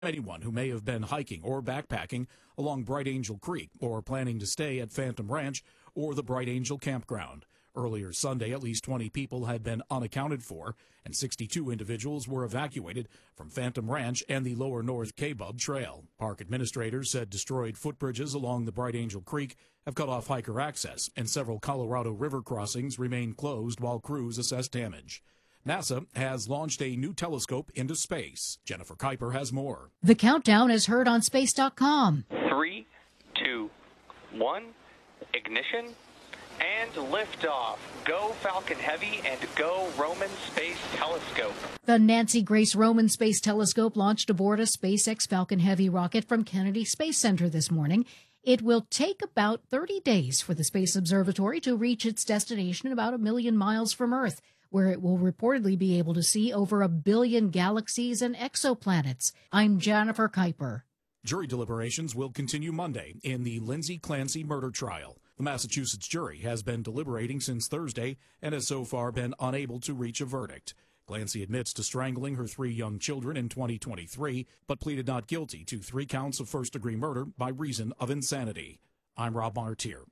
Anyone who may have been hiking or backpacking along Bright Angel Creek or planning to stay at Phantom Ranch or the Bright Angel Campground. Earlier Sunday, at least 20 people had been unaccounted for, and 62 individuals were evacuated from Phantom Ranch and the Lower North K-Bub Trail. Park administrators said destroyed footbridges along the Bright Angel Creek have cut off hiker access, and several Colorado River crossings remain closed while crews assess damage. NASA has launched a new telescope into space. Jennifer Kuiper has more. The countdown is heard on space.com. 3, 2, 1, ignition, and liftoff. Go Falcon Heavy and go Roman Space Telescope. The Nancy Grace Roman Space Telescope launched aboard a SpaceX Falcon Heavy rocket from Kennedy Space Center this morning. It will take about 30 days for the Space Observatory to reach its destination about 1 million miles from Earth, where it will reportedly be able to see over 1 billion galaxies and exoplanets. I'm Jennifer Kuiper. Jury deliberations will continue Monday in the Lindsay Clancy murder trial. The Massachusetts jury has been deliberating since Thursday and has so far been unable to reach a verdict. Clancy admits to strangling her 3 young children in 2023, but pleaded not guilty to 3 counts of first-degree murder by reason of insanity. I'm Rob Martier.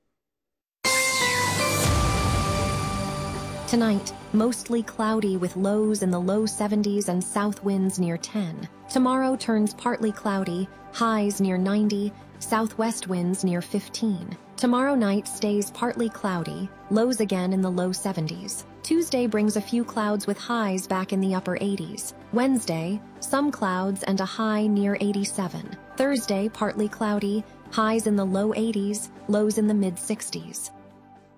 Tonight, mostly cloudy with lows in the low 70s and south winds near 10. Tomorrow turns partly cloudy, highs near 90, southwest winds near 15. Tomorrow night stays partly cloudy, lows again in the low 70s. Tuesday brings a few clouds with highs back in the upper 80s. Wednesday, some clouds and a high near 87. Thursday, partly cloudy, highs in the low 80s, lows in the mid 60s.